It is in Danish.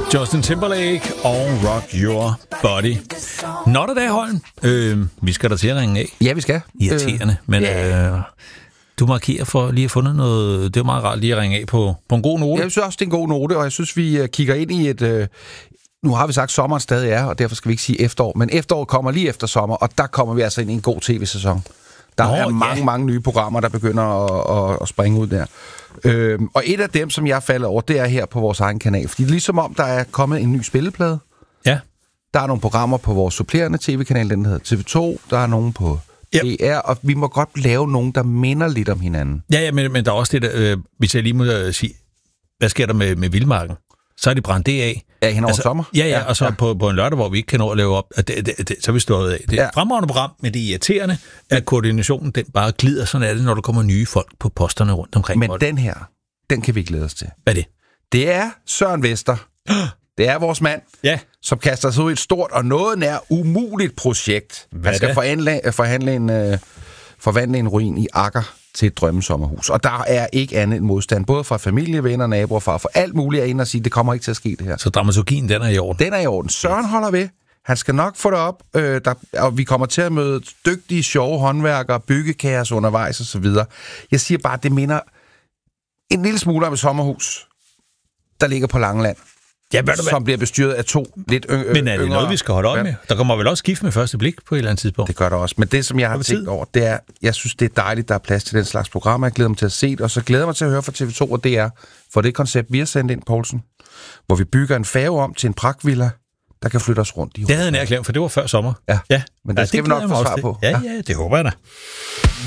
Justin Timberlake og Rock Your Body. Not a day, Holm. Vi skal da til at ringe af. Ja, vi skal. Irriterende, men du markerer for lige at fundet noget. Det er meget rart lige at ringe af på en god note. Jeg synes også, det er en god note, og jeg synes, vi kigger ind i et... Nu har vi sagt, at sommeren stadig er, og derfor skal vi ikke sige efterår. Men efteråret kommer lige efter sommer, og der kommer vi altså ind i en god tv-sæson. Der er mange nye programmer, der begynder at springe ud der. Og et af dem, som jeg falder over, det er her på vores egen kanal. Fordi ligesom om, der er kommet en ny spilleplade. Ja. Der er nogle programmer på vores supplerende tv-kanal, den hedder TV2. Der er nogle på DR, og vi må godt lave nogen, der minder lidt om hinanden. Ja, men der er også det, der, hvis jeg lige må sige, hvad sker der med Vildmarken? Så er de brændt det af. Ja, hen over sommer. Ja, og så på en lørdag, hvor vi ikke kan nå at lave op, så er vi stået af. Det er et fremragende program, men det er irriterende, at koordinationen den bare glider. Sådan er det, når der kommer nye folk på posterne rundt omkring. Men den her, den kan vi glæde os til. Hvad er det? Det er Søren Vester. Det er vores mand, som kaster sig ud i et stort og noget nær umuligt projekt. Han skal forvandle en ruin i Akker til et drømmesommerhus. Og der er ikke andet end modstand, både fra familie, venner, naboer, far, for alt muligt at ind og sige, det kommer ikke til at ske det her. Så dramaturgien, den er i orden? Den er i orden. Søren holder ved. Han skal nok få det op, og vi kommer til at møde dygtige, sjove håndværkere, byggekaos undervejs osv. Jeg siger bare, det minder en lille smule om et sommerhus, der ligger på Langeland. Ja, som bliver bestyret af to lidt yngre. Men er det noget, vi skal holde øje med? Der kommer vel også skift med første blik på et eller andet tidspunkt? Det gør der også. Men det, som jeg har tænkt over, det er, jeg synes, det er dejligt, der er plads til den slags programmer. Jeg glæder mig til at se det, og så glæder jeg mig til at høre fra TV2 og DR, for det koncept, vi har sendt ind, Poulsen, hvor vi bygger en færge om til en pragtvilla, der kan flytte os rundt i. Det havde jeg nærmere glemt, for det var før sommer. Ja. Men det skal vi nok få svar på. Ja, det håber jeg da.